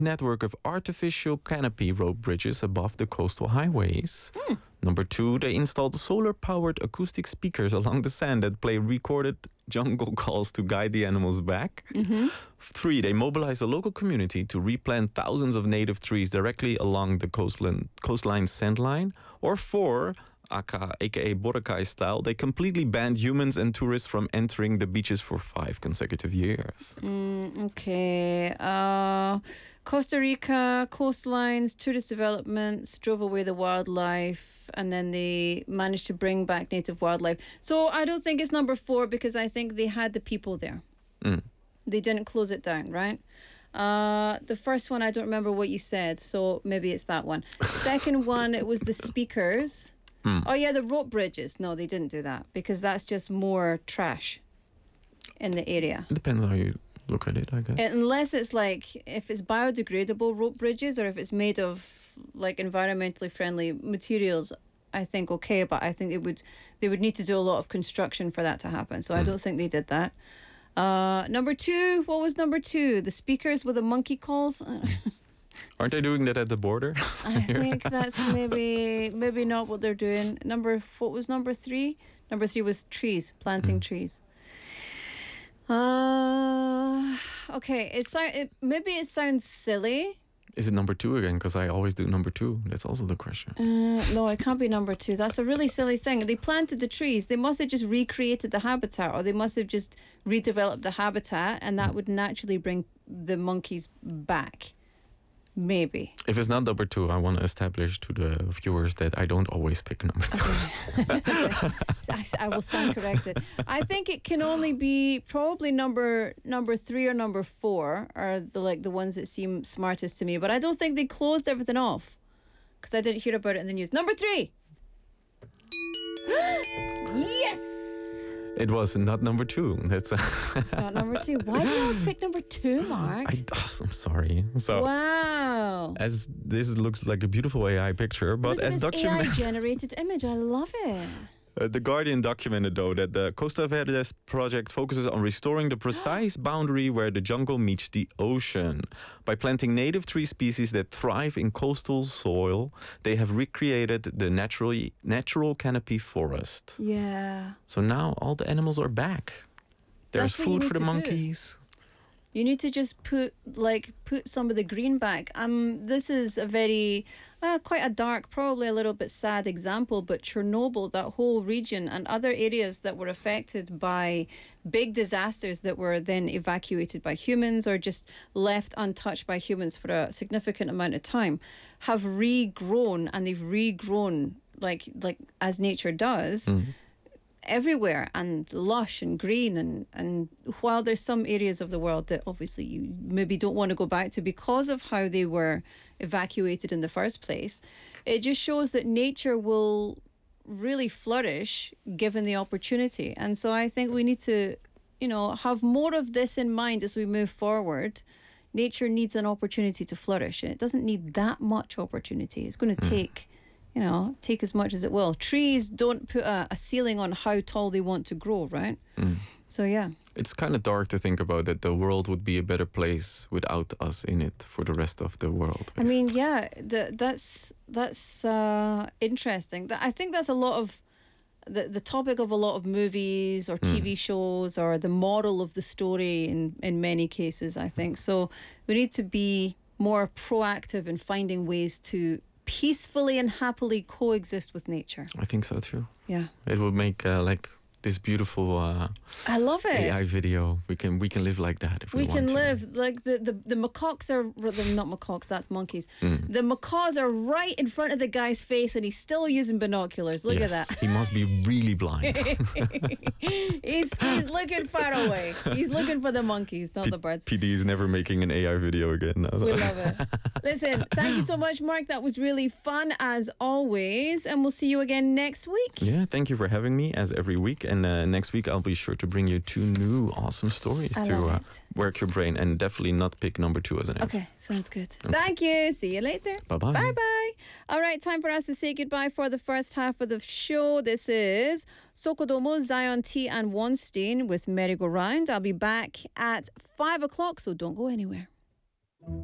network of artificial canopy rope bridges above the coastal highways. Number 2, they installed solar-powered acoustic speakers along the sand that play recorded jungle calls to guide the animals back. 3, they mobilized a local community to replant thousands of native trees directly along the coastline sand line. Or 4, aka Boracay style, they completely banned humans and tourists from entering the beaches for 5 consecutive years. Okay. Costa Rica, coastlines, tourist developments, drove away the wildlife, and then they managed to bring back native wildlife. So I don't think it's number 4 because I think they had the people there. They didn't close it down, right? The first one, I don't remember what you said, so maybe it's that one. Second one, it was the speakers. Oh yeah, the rope bridges. No, they didn't do that because that's just more trash in the area. It depends how you look at it, I guess. Unless it's like, if it's biodegradable rope bridges or if it's made of like environmentally friendly materials, I think okay, but I think they would need to do a lot of construction for that to happen. So I don't think they did that. Number 2, what was number 2? The speakers with the monkey calls? Aren't they doing that at the border? I think that's maybe not what they're doing. What was number 3? Number 3 was trees, planting trees. Okay, maybe it sounds silly. Is it number 2 again? Because I always do number 2. That's also the question. No, it can't be number 2. That's a really silly thing. They planted the trees. They must have just recreated the habitat, or they must have just redeveloped the habitat, and that would naturally bring the monkeys back. Maybe. If it's not number 2, I want to establish to the viewers that I don't always pick number 2. Okay. I will stand corrected. I think it can only be probably number 3 or number 4 are the ones that seem smartest to me. But I don't think they closed everything off because I didn't hear about it in the news. Number 3. Yes. It was not number 2. It's not number 2. Why did you always pick number 2, Mark? I'm sorry. So, wow. As this looks like a beautiful AI picture, but Look as at this documented, AI-generated image, I love it. The Guardian documented, though, that the Costa Verdes project focuses on restoring the precise boundary where the jungle meets the ocean. By planting native tree species that thrive in coastal soil, they have recreated the natural canopy forest. Yeah. So now all the animals are back. There's food for the monkeys. You need to just put some of the green back. This is a very quite a dark, probably a little bit sad example, but Chernobyl, that whole region and other areas that were affected by big disasters that were then evacuated by humans or just left untouched by humans for a significant amount of time, have regrown, and they've regrown like as nature does. Everywhere, and lush and green, and while there's some areas of the world that obviously you maybe don't want to go back to because of how they were evacuated in the first place, it just shows that nature will really flourish given the opportunity. And so I think we need to, have more of this in mind as we move forward. Nature needs an opportunity to flourish, and it doesn't need that much opportunity. It's going to take as much as it will. Trees don't put a ceiling on how tall they want to grow, right? So, yeah. It's kind of dark to think about that the world would be a better place without us in it for the rest of the world. I mean, yeah, that's interesting. I think that's a lot of the topic of a lot of movies or TV shows, or the moral of the story in many cases, I think. So we need to be more proactive in finding ways to peacefully and happily coexist with nature. I think so too. Yeah. It would make this beautiful I love it. AI video. We can live like that if we want to. We can live like the macaques are not macaques, that's monkeys. The macaws are right in front of the guy's face and he's still using binoculars. Look at that. He must be really blind. he's looking far away. He's looking for the monkeys, not the birds. PD is never making an AI video again. We love it. Listen, thank you so much, Mark. That was really fun as always, and we'll see you again next week. Yeah, thank you for having me as every week. And next week I'll be sure to bring you 2 new awesome stories to work your brain, and definitely not pick number 2 as an answer. Okay, sounds good. Okay. Thank you. See you later. Bye-bye. Bye-bye. All right, time for us to say goodbye for the first half of the show. This is Sokodomo, Zion T and Wonstein with Merry Go Round. I'll be back at 5 o'clock, so don't go anywhere.